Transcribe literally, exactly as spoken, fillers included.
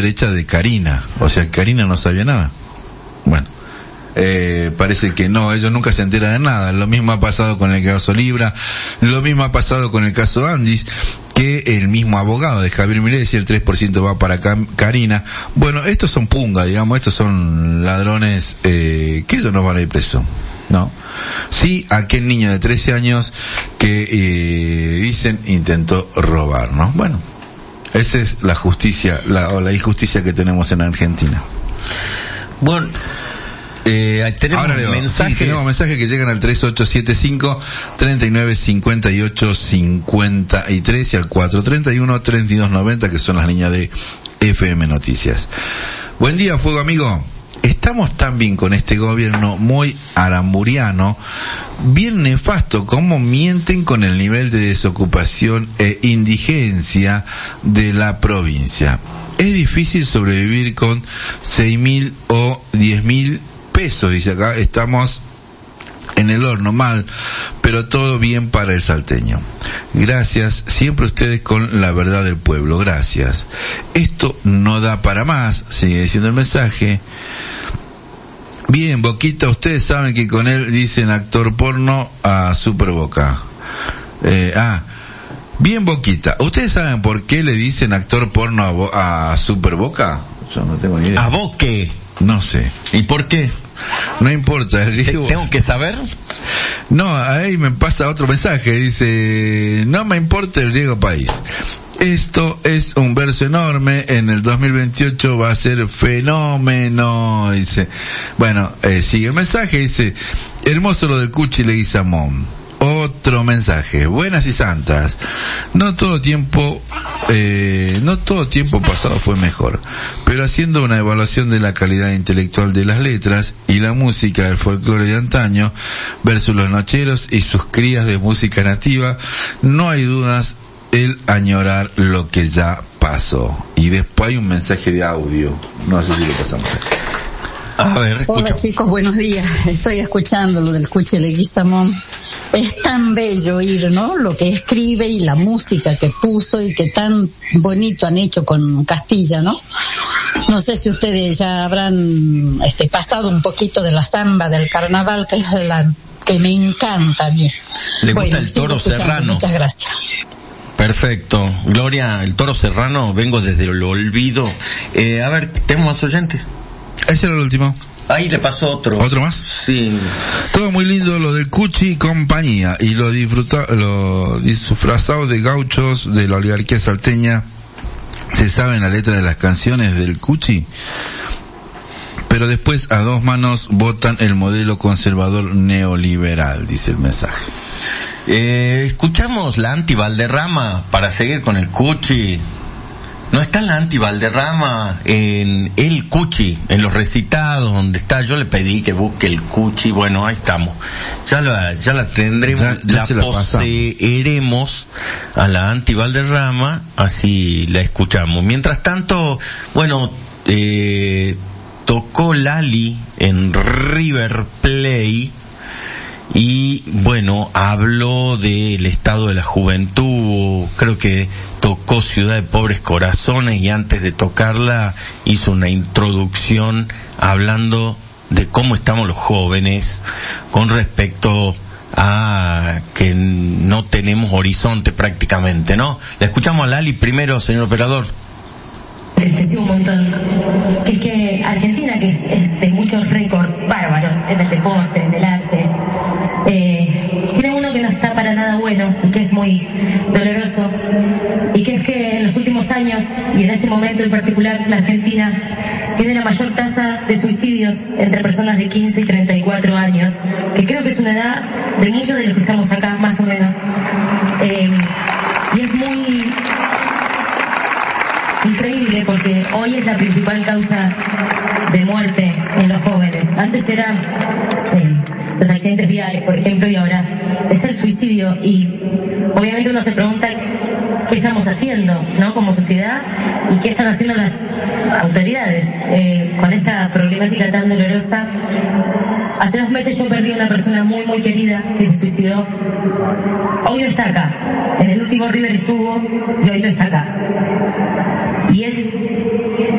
derecha de Karina. O sea, Karina no sabía nada. Bueno, eh, parece que no, ellos nunca se enteran de nada. Lo mismo ha pasado con el caso Libra, lo mismo ha pasado con el caso Andis, que el mismo abogado de Javier Milei decía el tres por ciento va para Karina. Bueno, estos son punga, digamos, estos son ladrones, eh, que ellos no van a ir presos, ¿no? Sí, aquel niño de trece años que, eh, dicen intentó robar, ¿no? Bueno, esa es la justicia, la, o la injusticia que tenemos en Argentina. Bueno, eh, tenemos Ahora, Leo, mensajes. Sí, tenemos mensajes que llegan al tres ocho siete cinco, tres nueve cinco ocho cinco tres y al cuatro tres uno, tres dos nueve cero, que son las líneas de F M Noticias. Buen día, Fuego Amigo. Estamos tan bien con este gobierno muy aramburiano, bien nefasto, como mienten con el nivel de desocupación e indigencia de la provincia. Es difícil sobrevivir con seis mil o diez mil pesos, dice acá, estamos en el horno mal, pero todo bien para el salteño. Gracias, siempre ustedes con la verdad del pueblo, gracias. Esto no da para más, sigue diciendo el mensaje. Bien, Boquita, ustedes saben que con él dicen actor porno a Super Boca. Eh, ah, bien, Boquita, ¿ustedes saben por qué le dicen actor porno a, Bo- a Super Boca? Yo no tengo ni idea. ¿A Boque? No sé. ¿Y por qué? No importa, el riego... ¿Tengo que saber? No, ahí me pasa otro mensaje, dice, no me importa el riego país. Esto es un verso enorme, en el dos mil veintiocho va a ser fenómeno, dice. Bueno, eh, sigue el mensaje, dice, hermoso lo del Cuchi Leguizamón. Otro mensaje, buenas y santas. No todo tiempo, eh, no todo tiempo pasado fue mejor, pero haciendo una evaluación de la calidad intelectual de las letras y la música del folclore de antaño versus los nocheros y sus crías de música nativa, no hay dudas el añorar lo que ya pasó. Y después hay un mensaje de audio, no sé si lo pasamos. A ver, escucha. Hola chicos, buenos días. Estoy escuchando lo del Cuchi Leguizamón. Es tan bello oír, ¿no? Lo que escribe y la música que puso y que tan bonito han hecho con Castilla, ¿no? No sé si ustedes ya habrán este, pasado un poquito de la samba del carnaval, que es la que me encanta a mí. ¿Le bueno, gusta el toro serrano? Muchas gracias. Perfecto. Gloria, el toro serrano, vengo desde el olvido. Eh, a ver, ¿tenemos más oyentes? Ese era el último. Ahí le pasó otro. ¿Otro más? Sí. Todo muy lindo lo del Cuchi y compañía, y lo disfruta, lo disfrazado de gauchos de la oligarquía salteña. Se sabe en la letra de las canciones del Cuchi, pero después a dos manos votan el modelo conservador neoliberal, dice el mensaje. Eh, escuchamos la anti-Valderrama para seguir con el Cuchi. No está la anti-Valderrama en el Cuchi, en los recitados donde está. Yo le pedí que busque el Cuchi. Bueno, ahí estamos. Ya la, ya la tendremos, ya, ya la, la poseeremos a la anti-Valderrama, así la escuchamos. Mientras tanto, bueno, eh, tocó Lali en River Plate. Y bueno, habló del estado de la juventud, creo que tocó Ciudad de Pobres Corazones, y antes de tocarla hizo una introducción hablando de cómo estamos los jóvenes con respecto a que no tenemos horizonte prácticamente, ¿no? La escuchamos a Lali primero, señor operador. Creció un montón, que es que Argentina, que es, es de muchos récords bárbaros en el deporte, en el arte, eh, tiene uno que no está para nada bueno, que es muy doloroso, y que es que en los últimos años, y en este momento en particular, la Argentina tiene la mayor tasa de suicidios entre personas de quince y treinta y cuatro años, que creo que es una edad de muchos de los que estamos acá, más o menos, eh, y es muy increíble porque hoy es la principal causa de muerte en los jóvenes. Antes era eh, los accidentes viales, por ejemplo, y ahora es el suicidio. Y obviamente uno se pregunta qué estamos haciendo, ¿no? Como sociedad, y qué están haciendo las autoridades eh, con esta problemática tan dolorosa. Hace dos meses yo perdí a una persona muy muy querida que se suicidó. Hoy no está acá. En el último River estuvo y hoy no está acá. Y es